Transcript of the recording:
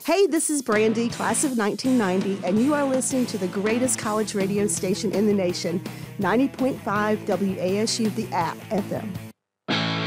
Hey, this is Brandy, class of 1990, and you are listening to the greatest college radio station in the nation, 90.5 WASU The App FM.